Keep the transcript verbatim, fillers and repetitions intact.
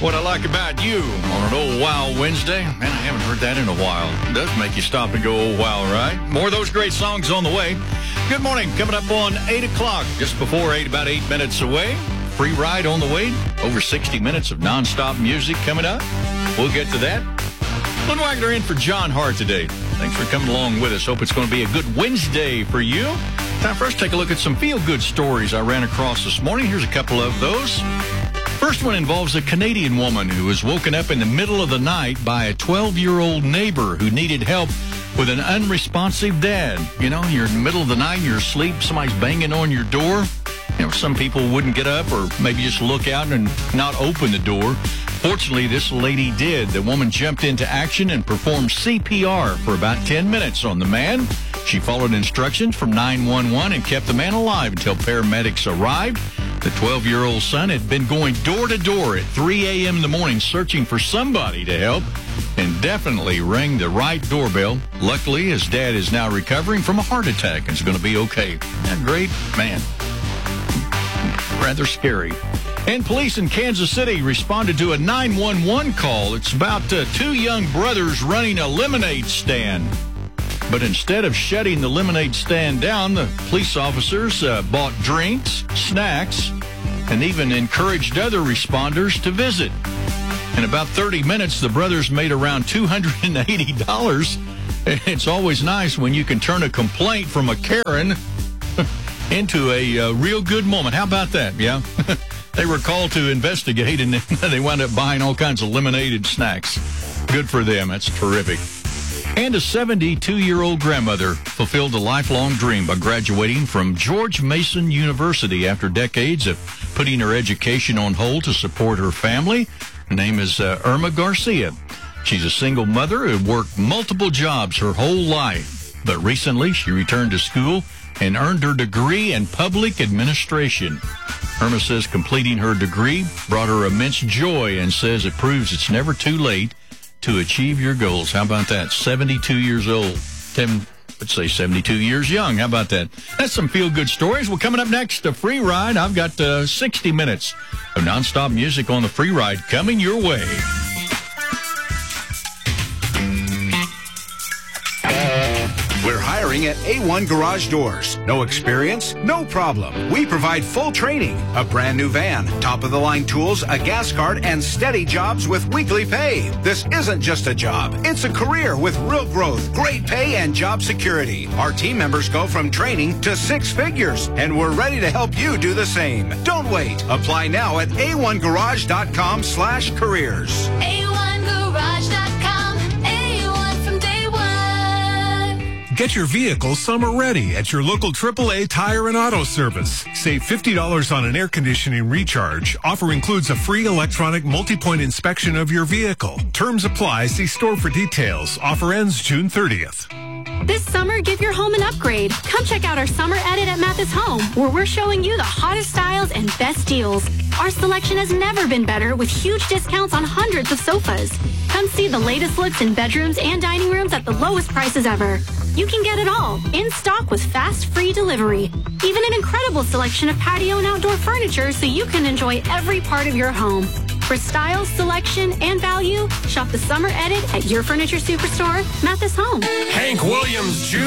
What I like about you on an old Wild Wednesday. Man, I haven't heard that in a while. It does make you stop and go, oh, wow, right? More of those great songs on the way. Good morning. Coming up on eight o'clock, just before eight, about eight minutes away. Free ride on the way. Over sixty minutes of nonstop music coming up. We'll get to that. Lynn Wagner in for John Hart today. Thanks for coming along with us. Hope it's going to be a good Wednesday for you. Time for us to take a look at some feel-good stories I ran across this morning. Here's a couple of those. First one involves a Canadian woman who was woken up in the middle of the night by a twelve-year-old neighbor who needed help with an unresponsive dad. You know, you're in the middle of the night, you're asleep, somebody's banging on your door. You know, some people wouldn't get up or maybe just look out and not open the door. Fortunately, this lady did. The woman jumped into action and performed C P R for about ten minutes on the man. She followed instructions from nine one one and kept the man alive until paramedics arrived. The twelve-year-old son had been going door to door at three a.m. in the morning searching for somebody to help and definitely rang the right doorbell. Luckily, his dad is now recovering from a heart attack and is going to be okay. Isn't that great? Man, rather scary. And police in Kansas City responded to a nine one one call. It's about uh, two young brothers running a lemonade stand. But instead of shutting the lemonade stand down, the police officers uh, bought drinks, snacks, and even encouraged other responders to visit. In about thirty minutes, the brothers made around two hundred eighty dollars. It's always nice when you can turn a complaint from a Karen into a uh, real good moment. How about that? Yeah. They were called to investigate, and they wound up buying all kinds of lemonade and snacks. Good for them. That's terrific. And a seventy-two-year-old grandmother fulfilled a lifelong dream by graduating from George Mason University after decades of putting her education on hold to support her family. Her name is uh, Irma Garcia. She's a single mother who worked multiple jobs her whole life. But recently, she returned to school and earned her degree in public administration. Irma says completing her degree brought her immense joy and says it proves it's never too late to achieve your goals. How about that? seventy-two years old. Ten, let's say seventy-two years young. How about that? That's some feel-good stories. Well, coming up next, a free ride. I've got uh, sixty minutes of nonstop music on the free ride coming your way. We're hiring at A one Garage Doors. No experience? No problem. We provide full training, a brand new van, top-of-the-line tools, a gas card, and steady jobs with weekly pay. This isn't just a job. It's a career with real growth, great pay, and job security. Our team members go from training to six figures, and we're ready to help you do the same. Don't wait. Apply now at A one garage dot com slash careers. A one garage dot com. A one from day one. Get your vehicle summer ready at your local triple A Tire and Auto Service. Save fifty dollars on an air conditioning recharge. Offer includes a free electronic multi-point inspection of your vehicle. Terms apply. See store for details. Offer ends June thirtieth. This summer, give your home an upgrade. Come check out our summer edit at Mathis Home, where we're showing you the hottest styles and best deals. Our selection has never been better, with huge discounts on hundreds of sofas. Come see the latest looks in bedrooms and dining rooms at the lowest prices ever. You can get it all, in stock with fast, free delivery. Even an incredible selection of patio and outdoor furniture so you can enjoy every part of your home. For style, selection, and value, shop the summer edit at your furniture superstore, Mathis Home. Hank Williams Junior